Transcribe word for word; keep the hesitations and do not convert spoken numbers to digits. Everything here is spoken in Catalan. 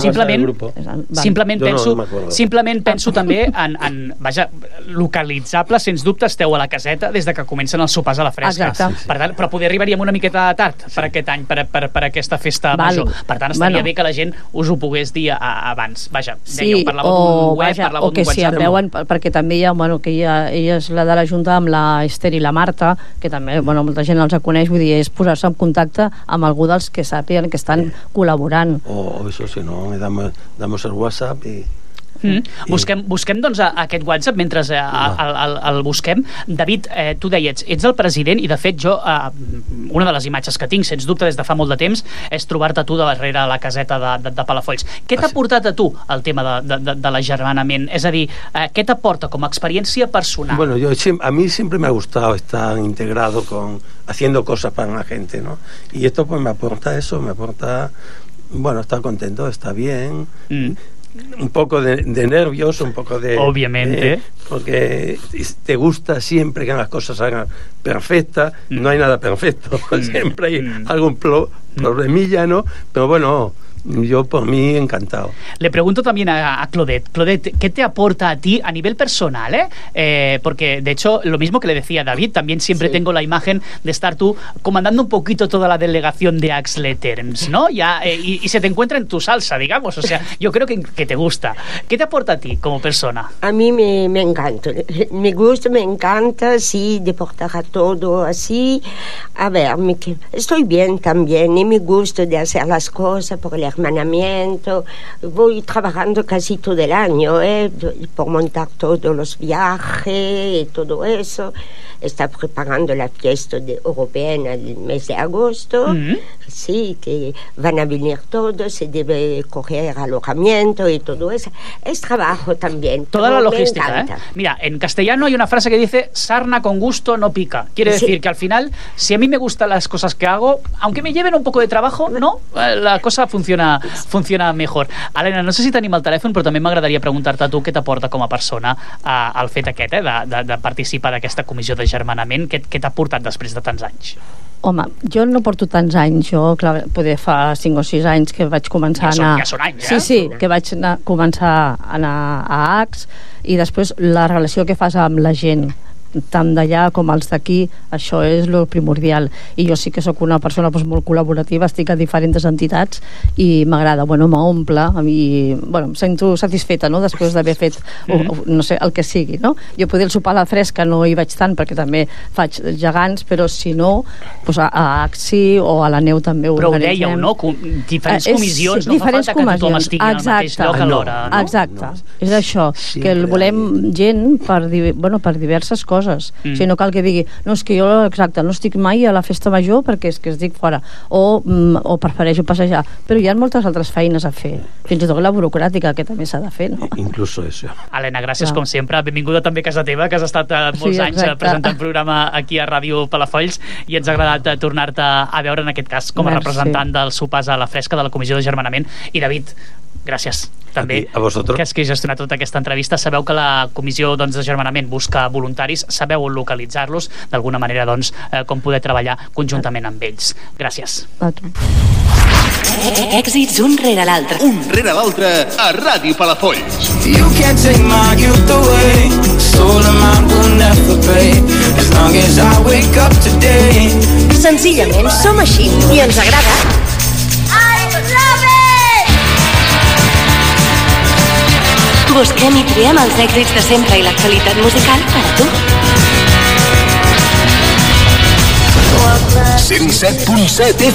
Simplement, simplement, penso, no, no simplement penso també en, en, vaja, localitzable, sens dubte, esteu a la caseta des de que comencen els sopars a la fresca. Exacte. Per tant, però poder arribaríem una miqueta tard sí. per aquest any, per, per, per aquesta festa Val. major. Per tant, estaria bueno. bé que la gent us ho pogués dir a, a, abans. Vaja, dèieu, sí, parlàveu o, d'un web, vaja, parlàveu o que d'un si WhatsApp. et veuen, perquè també hi ha, bueno, que hi ha, ella és la de la Junta amb la Esther i la Marta, que també, bueno, molta gent els coneix, vull dir, és posar-se en contacte amb algú dels que sàpiguen que estan col·laborant. O, o eso, si no, damos, damos el WhatsApp i... Mm. Busquem, busquem doncs a, a aquest WhatsApp mentre eh, el, el, el busquem. David, eh, tu deies, ets el president i de fet jo, eh, una de les imatges que tinc sens dubte des de fa molt de temps és trobar-te tu de darrere la caseta de, de, de Palafolls. Què t'ha portat a tu el tema de, de, de, de l'agermanament? És a dir, eh, què t'aporta com a experiència personal? Bueno, yo, a mí siempre me ha gustado estar integrado con haciendo cosas para la gente, ¿no? Y esto pues me aporta eso, me aporta, bueno, estar contento, está bien. Mm. Un poco de, de nervios, un poco de... Obviamente. Eh, porque te gusta siempre que las cosas salgan perfectas. Mm. No hay nada perfecto. Mm. Siempre hay mm. algún pro, problemilla, ¿no? Pero bueno... Yo por mí encantado. Le pregunto también a, a Claudette. Claudette, ¿qué te aporta a ti a nivel personal? Eh? Eh, porque de hecho lo mismo que le decía David, también siempre sí. tengo la imagen de estar tú comandando un poquito toda la delegación de Axle Terms, ¿no? Ya, eh, y, y se te encuentra en tu salsa, digamos. O sea, yo creo que, que te gusta. ¿Qué te aporta a ti como persona? A mí me, me encanta. Me gusta, me encanta, sí, de portar a todo así. A ver, me, estoy bien también y me gusta de hacer las cosas por el hermanamiento. Voy trabajando casi todo el año ¿eh? por montar todos los viajes y todo eso. Está preparando la fiesta de europea del mes de agosto. Mm-hmm. Sí, que van a venir todos, se debe coger alojamiento y todo eso. Es trabajo también. Toda la logística, ¿eh? Mira, en castellano hay una frase que dice sarna con gusto no pica. Quiere decir sí. que al final, si a mí me gustan las cosas que hago, aunque me lleven un poco de trabajo, no, la cosa funciona, funciona mejor. Helena, no sé si tenim el telèfon, però també m'agradaria preguntar-te a tu què t'aporta com a persona eh, el fet aquest, eh, de, de, de participar d'aquesta comissió d'agermanament. Què, què t'ha portat després de tants anys? Home, jo no porto tants anys, jo clar, poder fa cinc o sis anys que vaig començar ja a anar... Ja són anys, sí, eh? Sí, que vaig anar, començar a anar a A X i després la relació que fas amb la gent, tant d'allà com els d'aquí, això és el primordial. I jo sí que sóc una persona doncs, molt col·laborativa, estic a diferents entitats i m'agrada, bueno, m'omple a mi, bueno, em sento satisfeta, no?, després d'haver fet, mm-hmm. o, no sé, el que sigui, no? Jo poder el sopar a la fresca no hi vaig tant perquè també faig gegants, però si no, doncs a, a Axi o a la neu també ho però organitzem. Però ho dèieu, no? Com, diferents eh, comissions, sí, no fa falta que tothom estigui al mateix lloc ah, alhora, no? Exacte, no. És això, sí, que el volem gent per, bueno, per diverses coses. Mm. Si no cal que digui, no, és que jo exacte, no estic mai a la festa major perquè és que estic fora, o, mm, o prefereixo passejar, però hi ha moltes altres feines a fer, fins i tot la burocràtica que també s'ha de fer, no? Incluso eso. Helena, gràcies Clar. com sempre, benvinguda també a casa teva, que has estat eh, molts sí, anys presentant programa aquí a Ràdio Palafolls i ens ha agradat eh, tornar-te a veure en aquest cas com a Merci. representant dels sopars a la fresca de la Comissió d'Agermanament. I David, gràcies també a, a que has que gestionat tota aquesta entrevista. Sabeu que la Comissió doncs, d'Agermanament busca voluntaris, sabeu on localitzar-los, d'alguna manera doncs, eh, com poder treballar conjuntament amb ells. Gràcies. Èxits un rere l'altre. Un rere l'altre a Ràdio Palafolls. You can't take my youth away. Stolen mine will never pay. As long as I wake up today. Senzillament som així i ens agrada. I love it! Busquem i triem els èxits de sempre i l'actualitat musical per a tu. cent set punt set